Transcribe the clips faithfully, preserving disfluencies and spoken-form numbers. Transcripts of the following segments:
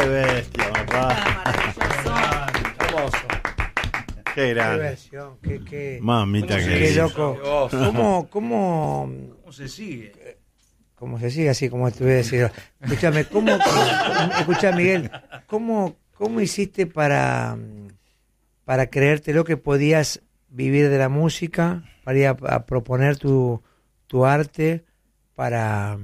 Qué bestia, papá. Hermoso. Qué Qué grande. versión, qué, qué, Mamita ¿Cómo que qué se- loco. ¿Cómo, cómo, ¿Cómo se sigue? cómo se sigue así como estuve diciendo? Escúchame, ¿cómo, escuchá, Miguel, ¿cómo, cómo hiciste para, para creértelo que podías vivir de la música, para ir a, a proponer tu, tu arte, para,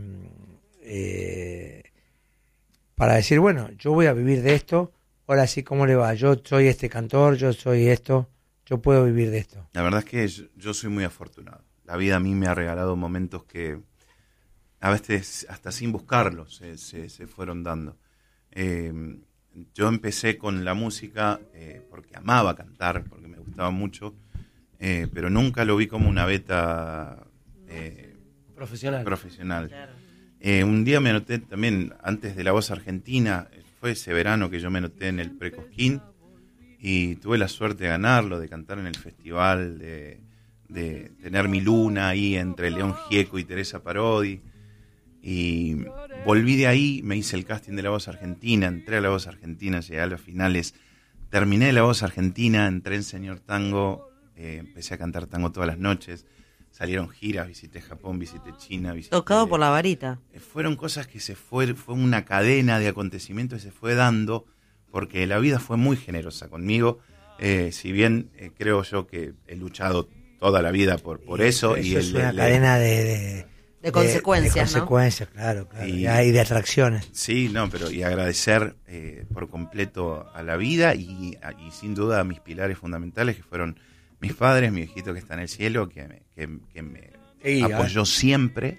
eh, para decir, bueno, yo voy a vivir de esto? Ahora sí, ¿cómo le va? Yo soy este cantor, yo soy esto, yo puedo vivir de esto. La verdad es que yo, yo soy muy afortunado. La vida a mí me ha regalado momentos que a veces hasta sin buscarlo se, se, se fueron dando. Eh, yo empecé con la música eh, porque amaba cantar, porque me gustaba mucho, eh, pero nunca lo vi como una beta eh, Profesional. profesional. Claro. Eh, un día me anoté también, antes de La Voz Argentina, fue ese verano que yo me anoté en el Precosquín y tuve la suerte de ganarlo, de cantar en el festival, de, de tener mi luna ahí entre León Gieco y Teresa Parodi. Y volví de ahí, me hice el casting de La Voz Argentina, entré a La Voz Argentina, llegué a las finales, terminé La Voz Argentina, entré en Señor Tango, eh, empecé a cantar tango todas las noches. Salieron giras, visité Japón, visité China, visité... Tocado por la varita. Eh, Fueron cosas que se fue, fue una cadena de acontecimientos que se fue dando, porque la vida fue muy generosa conmigo. Eh, si bien eh, creo yo que he luchado toda la vida por, por eso. Eso y es el- una el- cadena de, de, De consecuencias, de ¿no? consecuencias, claro, claro. Y- Y, hay de atracciones. Sí, no, pero y agradecer eh, por completo a la vida y, a- y sin duda a mis pilares fundamentales que fueron mis padres, mi viejito que está en el cielo, que me, que, que me Qué guía, apoyó siempre,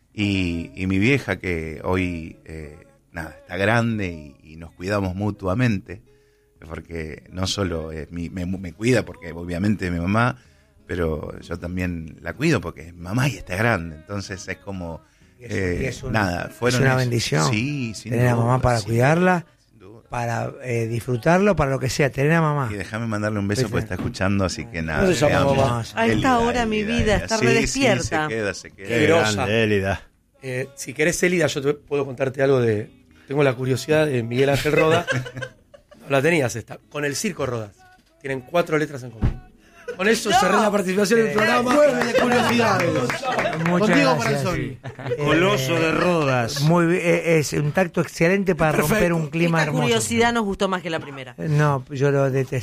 y, y mi vieja que hoy eh, nada, está grande y, y nos cuidamos mutuamente, porque no solo es mi, me, me cuida porque obviamente es mi mamá, pero yo también la cuido porque es mamá y está grande, entonces es como... Y es- eh, y es un- nada, fueron es una esos- bendición Sí, sin tener a duda, mamá para sin cuidarla, duda, sin duda. para eh, disfrutarlo, para lo que sea, tener a mamá. Y déjame mandarle un beso Sí, porque sí. está escuchando, así que nada. ¿Cómo se llama, te amo. mamá? A esta Elida, hora, mi Elida, vida, Elida. está Sí, re sí, despierta. se queda, se queda. Qué grosa. grande, Élida. Eh, si querés, Elida, yo te puedo contarte algo de... Tengo la curiosidad de Miguel Ángel Roda. No la tenías esta. Con el Circo Rodas. Tienen cuatro letras en común. Con eso cerré la participación en el programa. Jueves de curiosidades. Muchas Contigo para gracias. el sol. Eh, Coloso de Rodas. Muy bi- eh, es un tacto excelente para Perfecto. romper un clima Esta hermoso. curiosidad nos gustó más que la primera. Eh, No, yo lo detesto.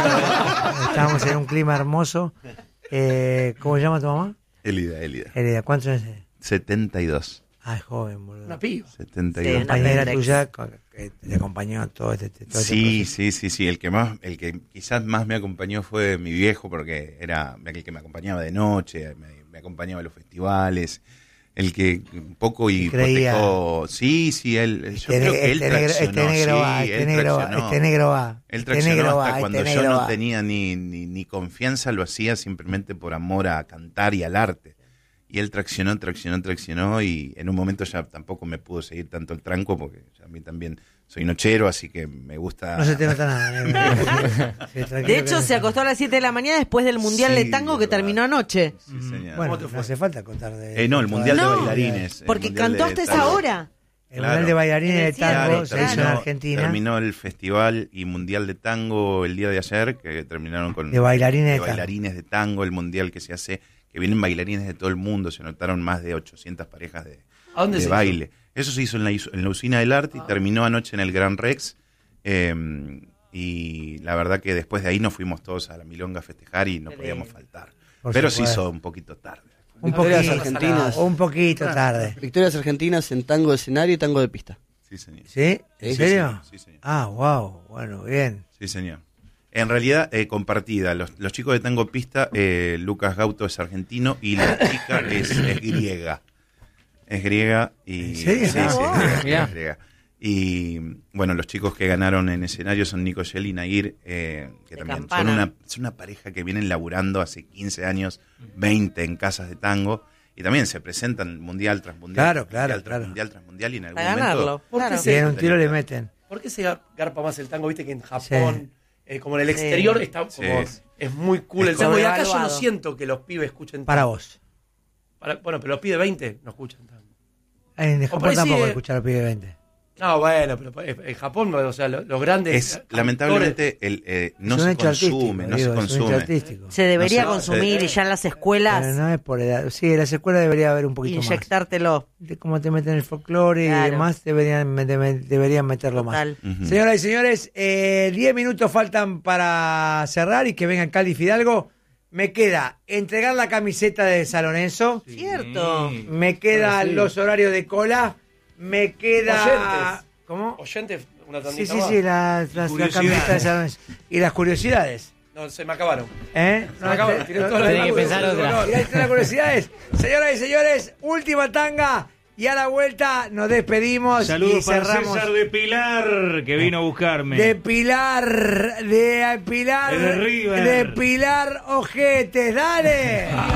Estamos en un clima hermoso. Eh, ¿Cómo se llama tu mamá? Elida, Elida. Hereda, ¿cuántos años tenés? setenta y dos. Ah, es joven, boludo. Una piba. setenta y Sí, dos. una Compañera pendex. tuya co- que te acompañó a todo este, todo este Sí, proceso. sí, sí, sí. El que más, el que quizás más me acompañó fue mi viejo, porque era el que me acompañaba de noche, me, me acompañaba a los festivales, el que un poco Y creía- hipotecó. Sí, sí, él. Yo Este, creo ne- que él este negro, traccionó. este negro sí, va, él este negro va, traccionó. este negro va. Él Este traccionó negro hasta va, cuando este yo negro no va. tenía ni, ni, ni confianza, lo hacía simplemente por amor a cantar y al arte. Y él traccionó, traccionó, traccionó y en un momento ya tampoco me pudo seguir tanto el tranco porque a mí también soy nochero, así que me gusta... No se te nota nada. eh. Sí, tranquilo De hecho, que- se acostó a las siete de la mañana después del Mundial Sí, de Tango que verdad. terminó anoche. Sí, señor. Bueno, te no fue? hace falta contar de... Eh, no, el Mundial No, de Bailarines. el Porque Mundial cantó de hasta esa Tango. hora. El Claro. Mundial de Bailarines de Claro, Tango se hizo en terminó, Argentina. terminó el festival y Mundial de Tango el día de ayer, que terminaron con De bailarines de de tango. bailarines de tango, el Mundial que se hace, que vienen bailarines de todo el mundo, se anotaron más de ochocientas parejas de, ¿A dónde de se baile. Eso se hizo en la, iso- en la usina del arte y terminó anoche en el Gran Rex. eh, y la verdad que después de ahí nos fuimos todos a la Milonga a festejar y no Qué podíamos lindo. faltar. Por Pero se supuesto. hizo un poquito tarde. Un Victorias poquito, argentinas. un poquito tarde. Victorias argentinas en tango de escenario y tango de pista. Sí, señor. ¿Sí? ¿En Sí, serio? señor. Sí, señor. Ah, wow. Bueno, bien. Sí, señor. En realidad, eh, compartida. Los, los chicos de Tango Pista, eh, Lucas Gauto es argentino y la chica es, es griega. Es griega y... ¿En serio? Sí, Ah, sí, wow. es griega, es griega. Y bueno, los chicos que ganaron en escenario son Nico Shell y Nair, eh, que De también son Campana. una, son una pareja que vienen laburando hace quince años, veinte en casas de tango. Y también se presentan mundial tras mundial. Claro, tras claro, mundial, tras claro. mundial tras mundial y en algún Para momento... ganarlo. ¿Por qué Claro. se- Si en un tiro le meten. ¿Por qué se gar- garpa más el tango? Viste que en Japón, eh, como en el Sí. exterior, está como, Sí. es muy cool Es el tango. Y acá yo no sobrevaluado. siento que los pibes escuchen Para tango. vos. Para- bueno, pero los pibes veinte no escuchan tango. En O Japón por ahí tampoco sigue- escuchar a los pibes veinte. No, bueno, pero en Japón, o sea, los, los grandes. Es, actores- lamentablemente, el, eh, no Es un se hecho artístico, consume, no digo, se es un hecho consume. artístico. Se debería No sé, consumir se- y ya en las Pero escuelas no es por edad. Sí, en las escuelas debería haber un poquito inyectártelo. más. De cómo te meten el folclore Claro. y demás, deberían, me- de- deberían meterlo Total. más. Ujú. Señoras y señores, eh, diez minutos faltan para cerrar y que vengan Cali y Fidalgo. Me queda entregar la camiseta de San Lorenzo. Cierto. Me quedan Ah, sí. los horarios de cola. Me queda... Oyentes. ¿Cómo? Oyentes, una Sí, tandita sí, más. sí, las, las, las camisetas de San Lorenzo. Y las curiosidades. No, se me acabaron. ¿Eh? Se me acabaron. Tiré todas las tenés que demás. pensar otra. No, Y ahí están las curiosidades. Señoras y señores, última tanga. Y a la vuelta nos despedimos y Saludos para cerramos. César de Pilar, que vino a buscarme. De Pilar, de Pilar, De River. de Pilar Ojetes, dale.